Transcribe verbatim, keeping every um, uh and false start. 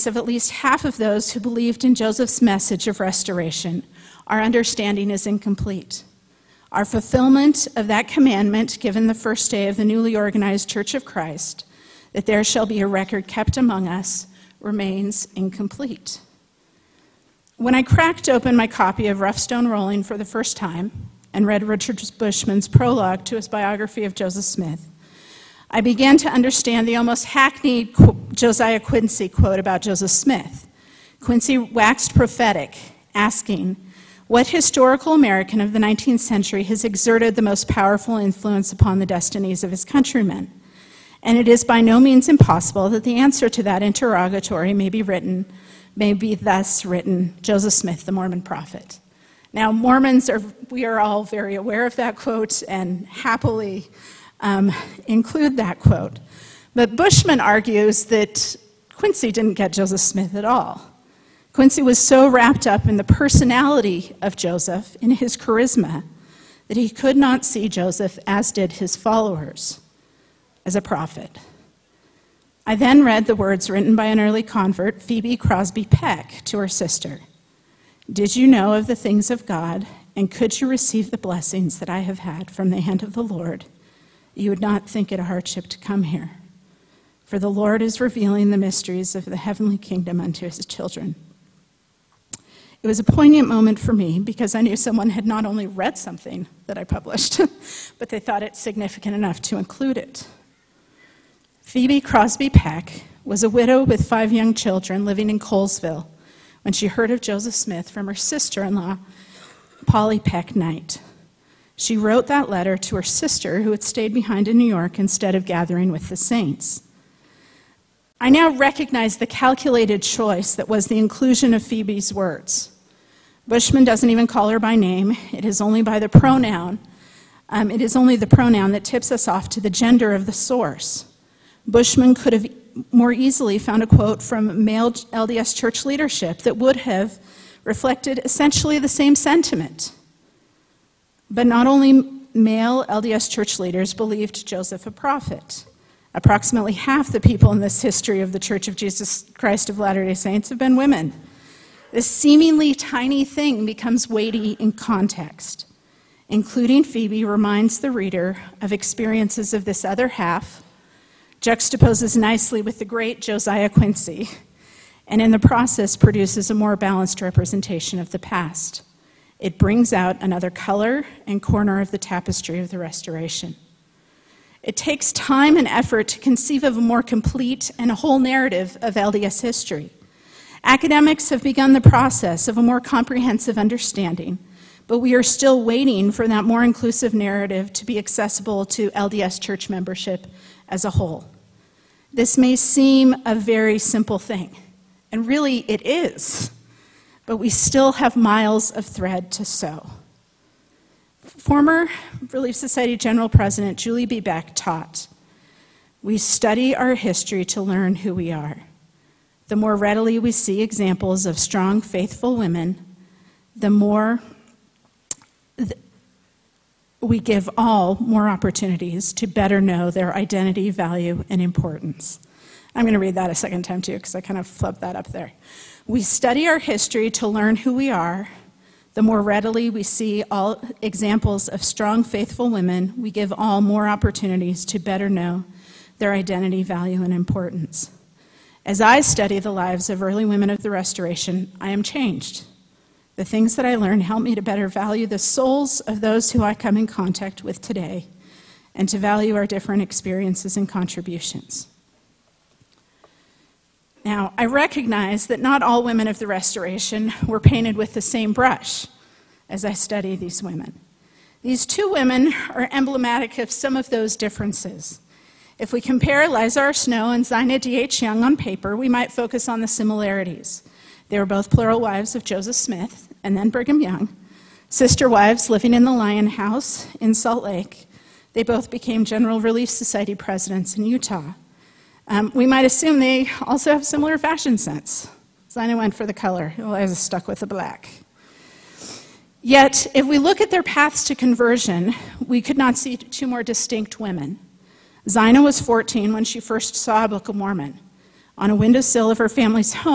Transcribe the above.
of at least half of those who believed in Joseph's message of restoration, our understanding is incomplete. Our fulfillment of that commandment given the first day of the newly organized Church of Christ, that there shall be a record kept among us, remains incomplete. When I cracked open my copy of Rough Stone Rolling for the first time and read Richard Bushman's prologue to his biography of Joseph Smith, I began to understand the almost hackneyed Josiah Quincy quote about Joseph Smith. Quincy waxed prophetic, asking, what historical American of the nineteenth century has exerted the most powerful influence upon the destinies of his countrymen? And it is by no means impossible that the answer to that interrogatory may be written, may be thus written, Joseph Smith, the Mormon prophet. Now, Mormons are, we are all very aware of that quote and happily um, include that quote. But Bushman argues that Quincy didn't get Joseph Smith at all. Quincy was so wrapped up in the personality of Joseph, in his charisma, that he could not see Joseph, as did his followers, as a prophet. I then read the words written by an early convert, Phoebe Crosby Peck, to her sister. Did you know of the things of God, and could you receive the blessings that I have had from the hand of the Lord? You would not think it a hardship to come here. For the Lord is revealing the mysteries of the heavenly kingdom unto his children. It was a poignant moment for me because I knew someone had not only read something that I published, but they thought it significant enough to include it. Phoebe Crosby Peck was a widow with five young children living in Colesville when she heard of Joseph Smith from her sister-in-law, Polly Peck Knight. She wrote that letter to her sister, who had stayed behind in New York instead of gathering with the saints. I now recognize the calculated choice that was the inclusion of Phoebe's words. Bushman doesn't even call her by name. It is only by the pronoun. Um, it is only the pronoun that tips us off to the gender of the source. Bushman could have more easily found a quote from male L D S church leadership that would have reflected essentially the same sentiment. But not only male L D S church leaders believed Joseph a prophet. Approximately half the people in this history of the Church of Jesus Christ of Latter-day Saints have been women. This seemingly tiny thing becomes weighty in context. Including Phoebe reminds the reader of experiences of this other half, juxtaposes nicely with the great Josiah Quincy, and in the process produces a more balanced representation of the past. It brings out another color and corner of the tapestry of the Restoration. It takes time and effort to conceive of a more complete and whole narrative of L D S history. Academics have begun the process of a more comprehensive understanding, but we are still waiting for that more inclusive narrative to be accessible to L D S church membership as a whole. This may seem a very simple thing, and really it is, but we still have miles of thread to sew. Former Relief Society General President Julie B. Beck taught, "We study our history to learn who we are. The more readily we see examples of strong, faithful women, the more th- we give all more opportunities to better know their identity, value, and importance." I'm going to read that a second time too, because I kind of flubbed that up there. We study our history to learn who we are. The more readily we see all examples of strong, faithful women, we give all more opportunities to better know their identity, value, and importance. As I study the lives of early women of the Restoration, I am changed. The things that I learn help me to better value the souls of those who I come in contact with today, and to value our different experiences and contributions. Now, I recognize that not all women of the Restoration were painted with the same brush as I study these women. These two women are emblematic of some of those differences. If we compare Eliza R. Snow and Zina D H Young on paper, we might focus on the similarities. They were both plural wives of Joseph Smith and then Brigham Young, sister wives living in the Lion House in Salt Lake. They both became General Relief Society presidents in Utah. Um, we might assume they also have similar fashion sense. Zina went for the color, Eliza stuck with the black. Yet, if we look at their paths to conversion, we could not see two more distinct women. Zina was fourteen when she first saw a Book of Mormon. On a windowsill of her family's home,